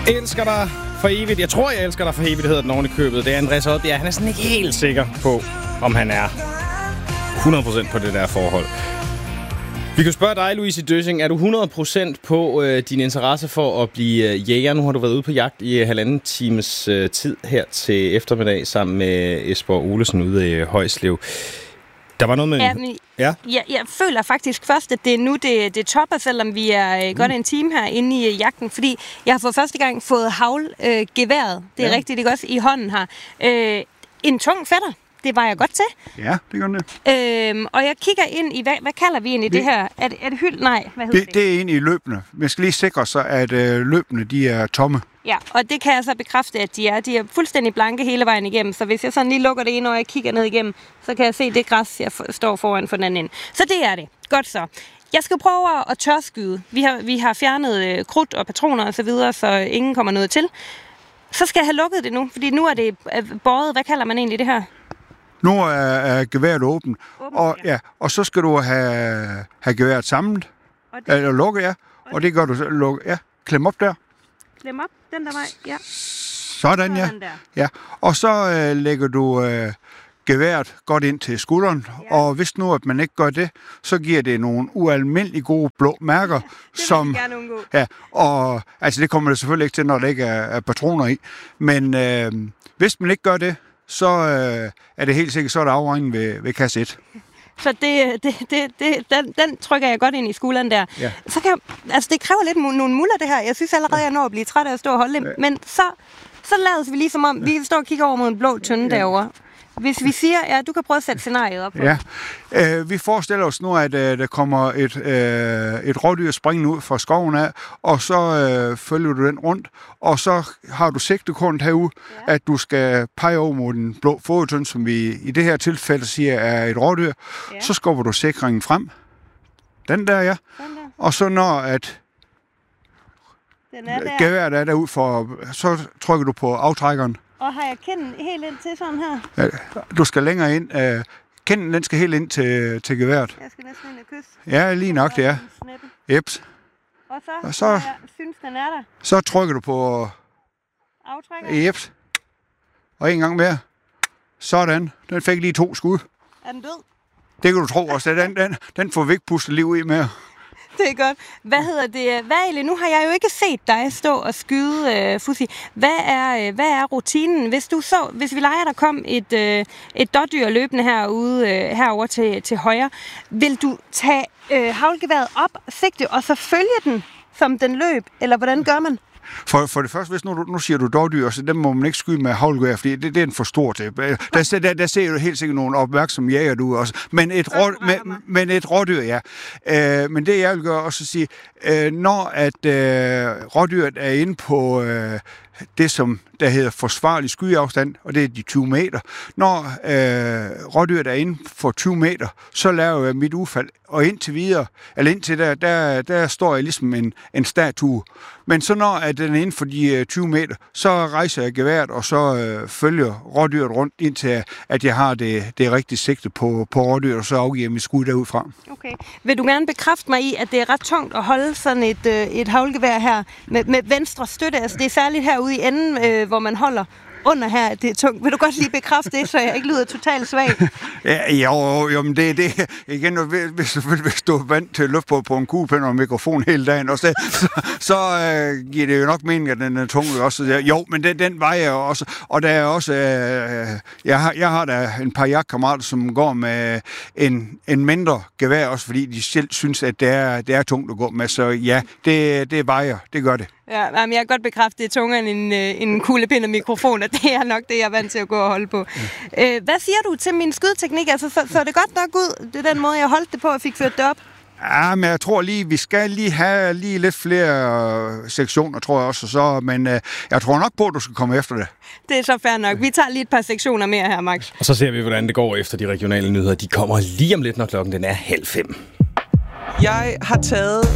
Elsker dig for evigt. Jeg tror, jeg elsker dig for evigt, det hedder den oven i købet. Det er Andreas Odbjerg. Han er sådan ikke helt sikker på, om han er 100% på det der forhold. Vi kan spørge dig, Louise Døssing. Er du 100% på din interesse for at blive jæger? Nu har du været ude på jagt i 1,5 times tid her til eftermiddag sammen med Esper Olesen ude i Højslev. Der var noget med... Ja. Jeg føler faktisk først, at det er nu, det topper, selvom vi er godt en time her inde i jagten, fordi jeg har for første gang fået haglgeværet. Det er rigtigt, ikke også, i hånden her. En tung fætter. Det var jeg godt til. Ja, det gør det. Og jeg kigger ind i, hvad kalder vi egentlig det her? Er det hyld? Nej, hvad hedder det? Det er egentlig løbende. Man skal lige sikre sig, at løbene de er tomme. Ja, og det kan jeg så bekræfte, at de er. De er fuldstændig blanke hele vejen igennem. Så hvis jeg sådan lige lukker det ene, og jeg kigger ned igennem, så kan jeg se det græs, jeg står foran for den anden ende. Så det er det. Godt så. Jeg skal prøve at tørskyde. Vi har fjernet krudt og patroner og så videre, så ingen kommer noget til. Så skal jeg have lukket det nu, fordi nu er det båret. Hvad kalder man egentlig det her? Nu er geværet åbent, og så skal du have geværet samlet, eller lukket, ja. Og det gør du så, klem op der. Klem op, den der vej, ja. Sådan, ja. Ja. Og så lægger du geværet godt ind til skulderen, og hvis nu, at man ikke gør det, så giver det nogle ualmindeligt gode blå mærker, som... Det vil jeg gerne undgå. Ja, og altså det kommer det selvfølgelig ikke til, når der ikke er patroner i, men hvis man ikke gør det, så er det helt sikkert, så er der afregning ved kasse 1. Så den trykker jeg godt ind i skulderen der. Ja. Så det kræver lidt nogle muller, det her. Jeg synes allerede, jeg når at blive træt af at stå og holde det. Men så lader vi lige som om, vi står og kigger over mod en blå tønde derovre. Hvis vi siger, ja, du kan prøve at sætte scenariet op. Ja, vi forestiller os nu, at der kommer et rådyr springende ud fra skoven af, og så følger du den rundt, og så har du sigtekund herude, at du skal pege over mod den blå fodtønde, som vi i det her tilfælde siger er et rådyr. Ja. Så skubber du sikringen frem. Den der, ja. Den der. Og så når at geværet er derude for, så trykker du på aftrækkeren. Og har jeg kinden helt ind til sådan her? Ja, du skal længere ind. Kinden, den skal helt ind til geværet. Jeg skal næsten ind og kysse. Ja, lige nok det er. Jeps. Og så jeg synes, den er der. Så trykker du på aftrækker. Jeps. Og en gang mere. Sådan. Den fik lige 2 skud. Er den død? Det kan du tro også. Den får vi ikke pustet liv i mere. Det er godt. Hvad hedder det? Nu har jeg jo ikke set dig stå og skyde, Fussi. Hvad er rutinen? Hvis vi leger, der kom et dårdyr løbende herover til højre, vil du tage haglgeværet op, sigte og så følge den, som den løb? Eller hvordan gør man? For det første, hvis nu siger du dårdyr, så dem må man ikke skyde med haglgevær, fordi det er en for stor til. Der ser du helt sikkert nogle opmærksomme jæger du også. Men et rådyr, ja. Men det jeg vil gøre også at sige, når at rådyret er inde på det, som der hedder forsvarlig skydeafstand, og det er de 20 meter. Når rådyret er inde for 20 meter, så laver jeg mit udfald, og indtil der står jeg ligesom en statue. Men så når at den er inden for de 20 meter, så rejser jeg geværet, og så følger rådyret rundt, indtil at jeg har det rigtige sigte på rådyret, og så afgiver mit skud derudfra. Okay. Vil du gerne bekræfte mig i, at det er ret tungt at holde sådan et haglgevær her med venstre støtte? Altså det er særligt herude i enden, hvor man holder under her, det er tungt. Vil du godt lige bekræfte det, så jeg ikke lyder totalt svag? Jo, men det igen, hvis du er vant til at løfte på en kuglepen og en mikrofon hele dagen, og så giver det jo nok mening, at den er tung også. Jo, men den vejer også, og der er også, jeg har da en par jagtkammerater, som går med en mindre gevær også, fordi de selv synes, at det er tungt at gå med, så ja, det vejer, det gør det. Ja, men jeg kan godt bekræfte, det er tungere end en kuglepind og mikrofon, og det er nok det, jeg er vant til at gå og holde på. Hvad siger du til min skydeteknik? Altså, så det godt nok ud, det er den måde, jeg holdt det på og fik ført det op? Ja, men jeg tror vi skal lige have lidt flere sektioner, tror jeg også. Men jeg tror nok på, at du skal komme efter det. Det er så fair nok. Vi tager lige et par sektioner mere her, Max. Og så ser vi, hvordan det går efter de regionale nyheder. De kommer lige om lidt, når klokken den er 4:30. Jeg har taget